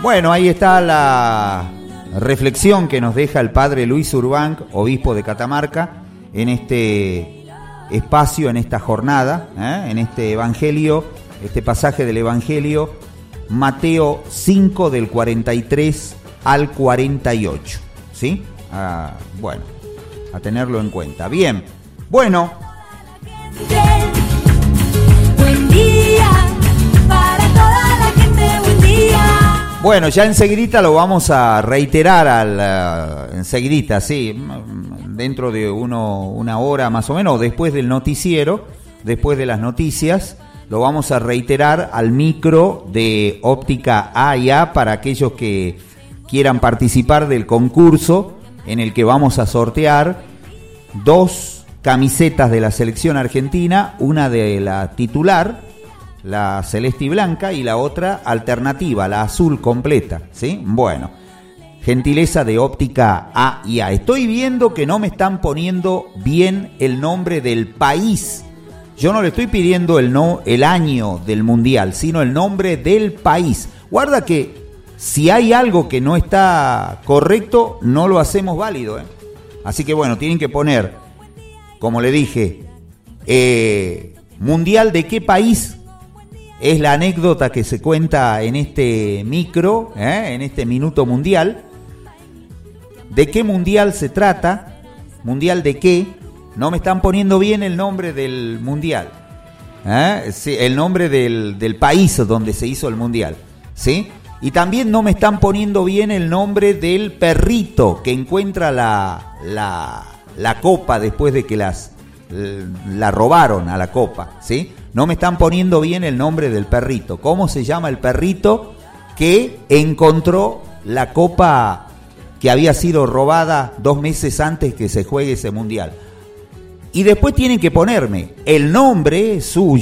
Bueno, ahí está la reflexión que nos deja el padre Luis Urbanc, obispo de Catamarca, en este espacio, en esta jornada, en este evangelio, este pasaje del evangelio, Mateo 5 del 43 al 48, ¿sí? Bueno, a tenerlo en cuenta. Bien, bueno. Buen día para toda la gente, buen día. Bueno, ya enseguidita lo vamos a reiterar enseguidita, sí, dentro de una hora más o menos, después del noticiero, después de las noticias, lo vamos a reiterar al micro de Óptica A&A para aquellos que quieran participar del concurso en el que vamos a sortear 2 camisetas de la selección argentina, una de la titular, la celeste y blanca, y la otra alternativa, la azul completa, ¿sí? Bueno, gentileza de Óptica A&A. Estoy viendo que no me están poniendo bien el nombre del país. Yo no le estoy pidiendo el año del mundial, sino el nombre del país. Guarda que si hay algo que no está correcto, no lo hacemos válido, ¿eh? Así que bueno, tienen que poner, como le dije, mundial de qué país. Es la anécdota que se cuenta en este micro, en este minuto mundial. ¿De qué mundial se trata? ¿Mundial de qué? No me están poniendo bien el nombre del mundial. Sí, el nombre del país donde se hizo el mundial. ¿Sí? Y también no me están poniendo bien el nombre del perrito que encuentra la copa después de que la robaron a la copa. ¿Sí? No me están poniendo bien el nombre del perrito. ¿Cómo se llama el perrito que encontró la copa que había sido robada 2 meses antes que se juegue ese mundial? Y después tienen que ponerme el nombre suyo